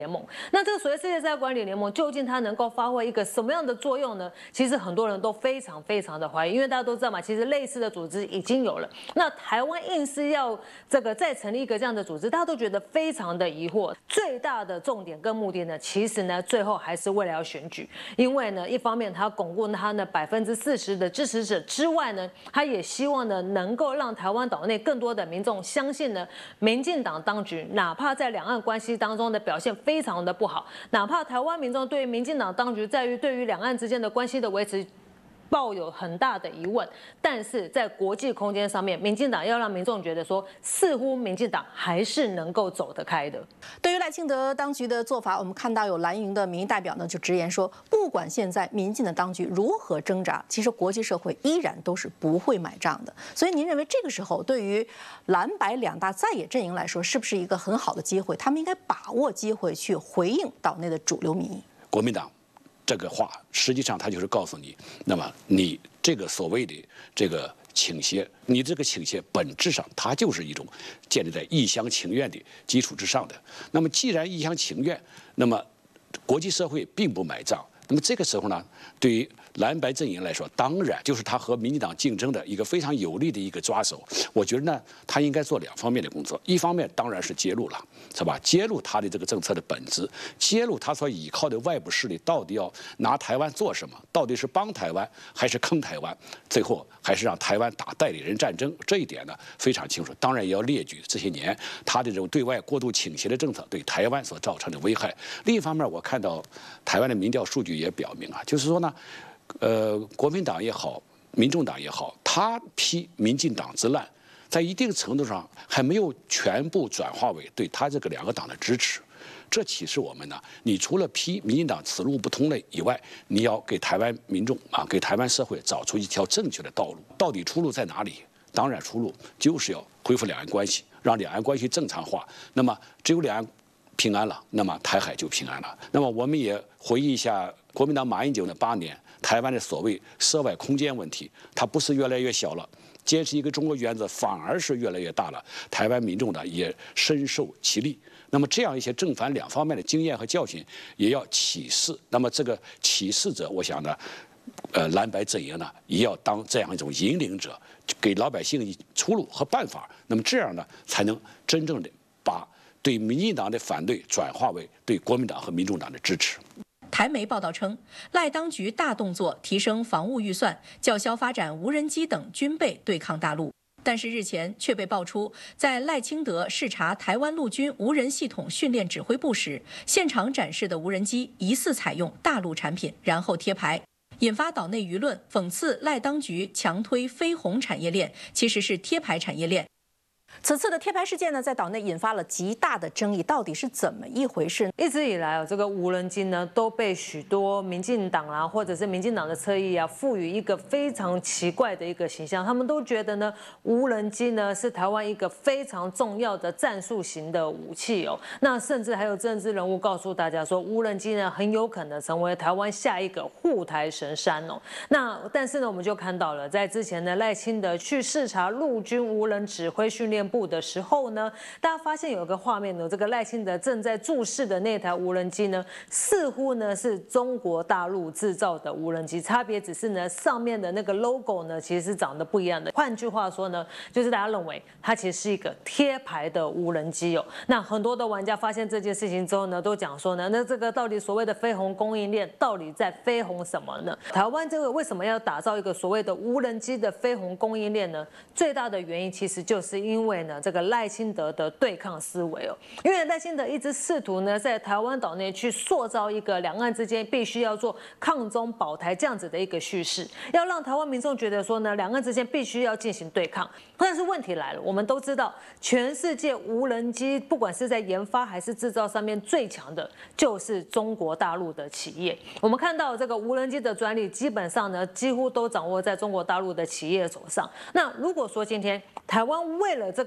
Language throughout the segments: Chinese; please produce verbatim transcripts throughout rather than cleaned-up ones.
联盟，那这个所谓世界赛管理联盟究竟它能够发挥一个什么样的作用呢？其实很多人都非常非常的怀疑，因为大家都知道嘛，其实类似的组织已经有了，那台湾硬是要这个再成立一个这样的组织，大家都觉得非常的疑惑。最大的重点跟目的呢，其实呢，最后还是为了要选举，因为呢，一方面他巩固他呢百分之四十的支持者之外呢，他也希望呢能够让台湾岛内更多的民众相信呢，民进党当局哪怕在两岸关系当中的表现非常的不好，哪怕台湾民众对于民进党当局在于对于两岸之间的关系的维持抱有很大的疑问，但是在国际空间上面，民进党要让民众觉得说，似乎民进党还是能够走得开的。 对于赖清德当局的做法，我们看到有蓝营的民意代表呢就直言说，不管现在民进的当局如何挣扎，其实国际社会依然都是不会买账的。所以您认为这个时候对于蓝白两大在野阵营来说，是不是一个很好的机会？他们应该把握机会去回应岛内的主流民意。 国民党这个话，实际上他就是告诉你，那么你这个所谓的这个倾斜，你这个倾斜本质上它就是一种建立在一厢情愿的基础之上的。那么既然一厢情愿，那么国际社会并不买账。那么这个时候呢，对于蓝白阵营来说，当然就是他和民进党竞争的一个非常有力的一个抓手。我觉得呢，他应该做两方面的工作，一方面当然是揭露了，是吧？揭露他的这个政策的本质，揭露他所依靠的外部势力到底要拿台湾做什么，到底是帮台湾还是坑台湾，最后还是让台湾打代理人战争，这一点呢非常清楚。当然也要列举这些年他的这种对外过度倾斜的政策对台湾所造成的危害。另一方面，我看到台湾的民调数据也表明啊，就是说呢。呃，国民党也好，民众党也好，他批民进党之烂，在一定程度上还没有全部转化为对他这个两个党的支持。这启示我们呢，你除了批民进党此路不通了以外，你要给台湾民众啊，给台湾社会找出一条正确的道路。到底出路在哪里？当然，出路就是要恢复两岸关系，让两岸关系正常化。那么，只有两岸平安了，那么台海就平安了。那么，我们也回忆一下国民党马英九的八年。台湾的所谓涉外空间问题，它不是越来越小了，坚持一个中国原则反而是越来越大了。台湾民众呢也深受其利。那么这样一些正反两方面的经验和教训，也要启示。那么这个启示者，我想呢，呃，蓝白阵营呢也要当这样一种引领者，给老百姓出路和办法。那么这样呢，才能真正的把对民进党的反对转化为对国民党和民众党的支持。 台媒报道称，赖当局大动作提升防务预算，叫嚣发展无人机等军备对抗大陆。但是日前却被爆出，在赖清德视察台湾陆军无人系统训练指挥部时，现场展示的无人机疑似采用大陆产品，然后贴牌，引发岛内舆论讽刺赖当局强推飞鸿产业链，其实是贴牌产业链。此次的贴牌事件呢，在岛内引发了极大的争议，到底是怎么一回事？ 一直以来啊，这个无人机呢，都被许多民进党啊，或者是民进党的侧翼啊，赋予一个非常奇怪的一个形象。他们都觉得呢，无人机呢是台湾一个非常重要的战术型的武器哦。那甚至还有政治人物告诉大家说，无人机呢很有可能成为台湾下一个护台神山哦。那但是呢，我们就看到了，在之前呢，赖清德去视察陆军无人指挥训练部的时候呢，大家发现有个画面呢，这个赖清德正在注视的那台无人机呢，似乎呢是中国大陆制造的无人机，差别只是呢上面的那个 logo 呢其实是长得不一样的。换句话说呢，就是大家认为它其实是一个贴牌的无人机哦。那很多的玩家发现这件事情之后呢，都讲说呢，那这个到底所谓的飞鸿供应链到底在飞鸿什么呢？台湾这个为什么要打造一个所谓的无人机的飞鸿供应链呢？最大的原因其实就是因为呢，这个赖清德的对抗思维哦，因为赖清德一直试图呢，在台湾岛内去塑造一个两岸之间必须要做抗中保台这样子的一个叙事，要让台湾民众觉得说呢，两岸之间必须要进行对抗。但是问题来了，我们都知道，全世界无人机不管是在研发还是制造上面最强的，就是中国大陆的企业。我们看到这个无人机的专利，基本上呢，几乎都掌握在中国大陆的企业手上。那如果说今天台湾为了这个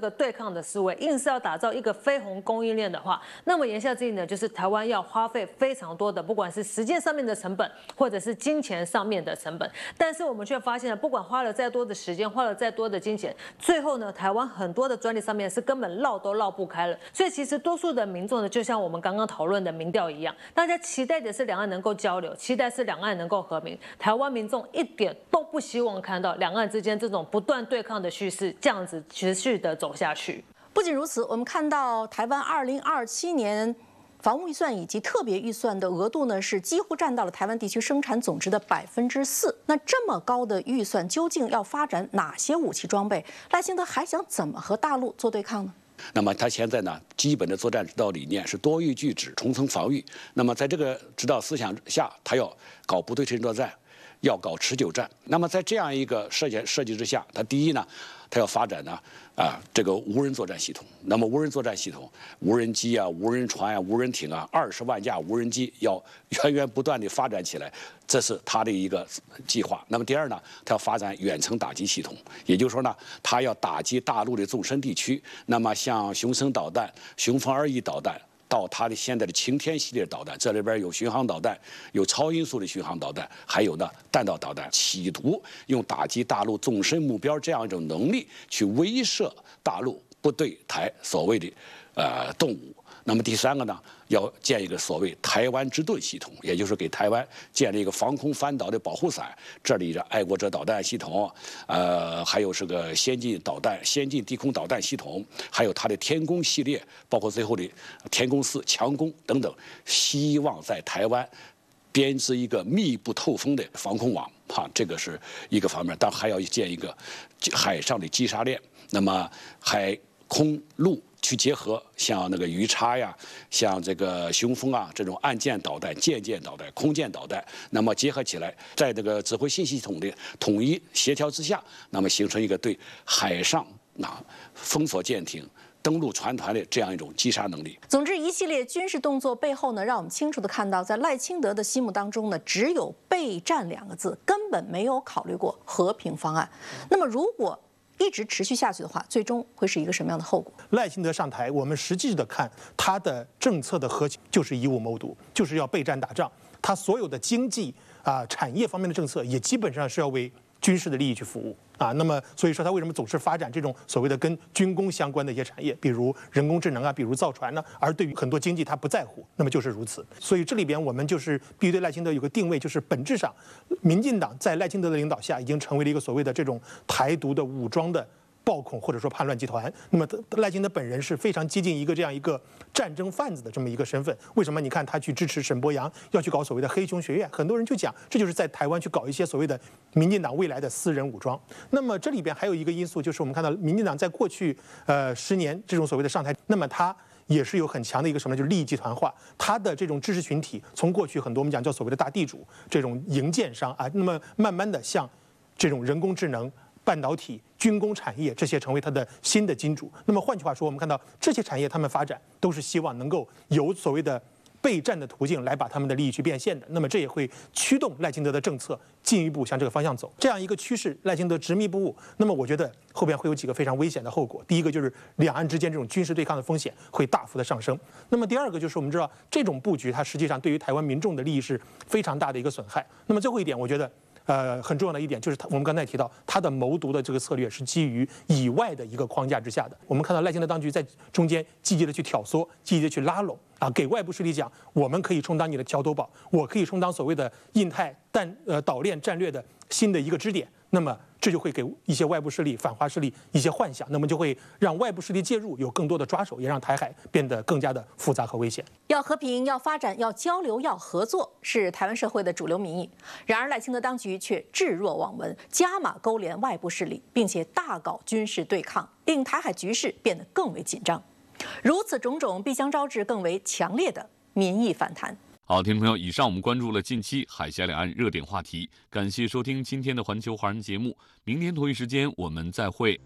个对抗的思维，硬是要打造一个非红供应链的话，那么言下之意呢，就是台湾要花费非常多的，不管是时间上面的成本，或者是金钱上面的成本。但是我们却发现了，不管花了再多的时间，花了再多的金钱，最后呢，台湾很多的专利上面是根本绕都绕不开了。所以其实多数的民众呢，就像我们刚刚讨论的民调一样，大家期待的是两岸能够交流，期待是两岸能够和平。台湾民众一点都不希望看到两岸之间这种不断对抗的叙事这样子持续的走下去。 不仅如此，我们看到台湾二零二七年防务预算以及特别预算的额度呢，是几乎占到了台湾地区生产总值的百分之四。那这么高的预算，究竟要发展哪些武器装备？赖清德还想怎么和大陆做对抗呢？ 那么他现在呢，基本的作战指导理念是多域拒止、重层防御。那么在这个指导思想下，他要搞不对称作战，要搞持久战。那么在这样一个设计设计之下，他第一呢，他要发展呢啊这个无人作战系统。那么无人作战系统，无人机啊、无人船啊、无人艇啊，二十万架无人机要源源不断地发展起来，这是他的一个计划。那么第二呢，他要发展远程打击系统，也就是说呢，他要打击大陆的纵深地区。那么像雄升导弹、雄风二 E 导弹。到它的现在的擎天系列导弹，这里边有巡航导弹，有超音速的巡航导弹，还有呢弹道导弹，企图用打击大陆纵深目标这样一种能力去威慑大陆不对台所谓的呃动武。那么第三个呢，要建一个所谓台湾之盾系统，也就是给台湾建立一个防空翻导的保护伞，这里的爱国者导弹系统，呃，还有是个先进导弹、先进低空导弹系统，还有它的天宫系列，包括最后的天宫四、强攻等等，希望在台湾编织一个密不透风的防空网，哈，这个是一个方面。当然还要建一个海上的击杀链，那么海空陆去结合，像那个鱼叉呀，像这个雄风啊这种岸舰导弹、舰舰导弹、空舰导弹，那么结合起来，在这个指挥信息系统的统一协调之下，那么形成一个对海上啊封锁舰艇、登陆船团的这样一种击杀能力。 总之，一系列军事动作背后呢，让我们清楚地看到，在赖清德的心目当中呢，只有备战两个字，根本没有考虑过和平方案。那么，如果一直持续下去的话，最终会是一个什么样的后果？ 赖清德上台，我们实际的看他的政策的核心就是以武谋独，就是要备战打仗。他所有的经济啊、产业方面的政策，也基本上是要为军事的利益去服务啊。那么，所以说他为什么总是发展这种所谓的跟军工相关的一些产业，比如人工智能啊，比如造船呢？而对于很多经济他不在乎，那么就是如此。所以这里边我们就是必须对赖清德有个定位，就是本质上，民进党在赖清德的领导下，已经成为了一个所谓的这种台独的武装的暴恐或者说叛乱集团。那么赖清德本人是非常接近一个这样一个战争贩子的这么一个身份。为什么？你看他去支持沈伯洋，要去搞所谓的黑熊学院，很多人就讲这就是在台湾去搞一些所谓的民进党未来的私人武装。那么这里边还有一个因素，就是我们看到民进党在过去呃十年这种所谓的上台，那么他也是有很强的一个什么，就是利益集团化。他的这种知识群体，从过去很多我们讲叫所谓的大地主这种营建商啊，那么慢慢的向这种人工智能、半导体、军工产业这些成为它的新的金主。那么换句话说，我们看到这些产业他们发展都是希望能够有所谓的备战的途径来把他们的利益去变现的。那么这也会驱动赖清德的政策进一步向这个方向走。这样一个趋势，赖清德执迷不悟。那么我觉得后边会有几个非常危险的后果。第一个就是两岸之间这种军事对抗的风险会大幅的上升。那么第二个就是我们知道这种布局它实际上对于台湾民众的利益是非常大的一个损害。那么最后一点，我觉得。呃，很重要的一点就是他，我们刚才提到他的谋独的这个策略是基于以外的一个框架之下的。我们看到赖清德当局在中间积极的去挑唆，积极的去拉拢啊，给外部势力讲，我们可以充当你的桥头堡，我可以充当所谓的印太弹呃岛链战略的新的一个支点。那么这就会给一些外部势力、反华势力一些幻想，那么就会让外部势力介入，有更多的抓手，也让台海变得更加的复杂和危险。 要和平，要发展，要交流，要合作，是台湾社会的主流民意。然而，赖清德当局却置若罔闻，加码勾连外部势力，并且大搞军事对抗，令台海局势变得更为紧张。如此种种，必将招致更为强烈的民意反弹。 好，听众朋友，以上我们关注了近期海峡两岸热点话题，感谢收听今天的环球华人节目，明天同一时间我们再会。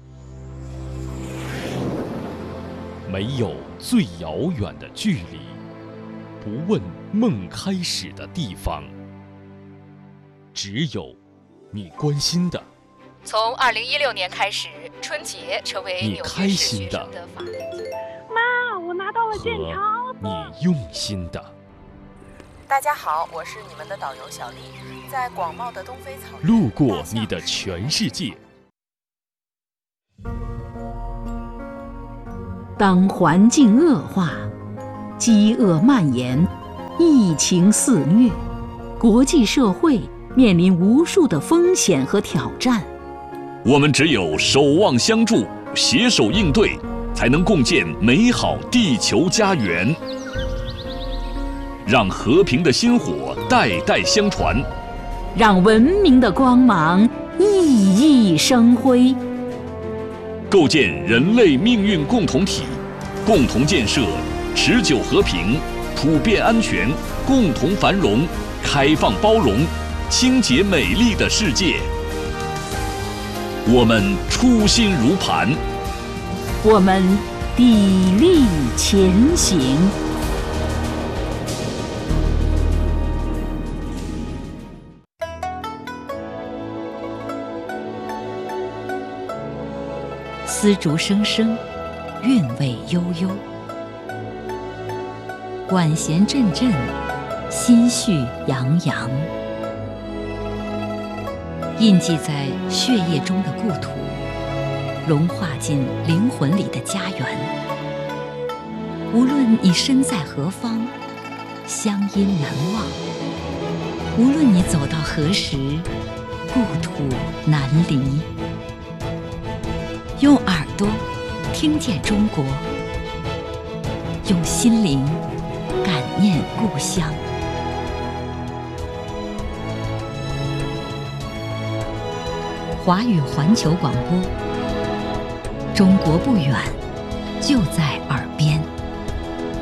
没有最遥远的距离，不问梦开始的地方，只有你关心的。 从二零一六年开始， 春节成为你纽开约市学心的生的法定节日。 妈，我拿到了健和康。 你用心的。 大家好，我是你们的导游小丽，在广袤的东非草原， 路过你的全世界。 当环境恶化，饥饿蔓延，疫情肆虐，国际社会面临无数的风险和挑战。 我们只有守望相助，携手应对，才能共建美好地球家园。让和平的薪火代代相传， 让文明的光芒熠熠生辉。 构建人类命运共同体，共同建设持久和平、普遍安全、共同繁荣、开放包容、清洁美丽的世界。我们初心如磐， 我们砥砺前行。丝竹声声，韵味悠悠；管弦阵阵，心绪洋洋。印记在血液中的故土，融化进灵魂里的家园。无论你身在何方，乡音难忘；无论你走到何时，故土难离。用耳朵听见中国，用心灵感念故乡。华语环球广播，中国不远，就在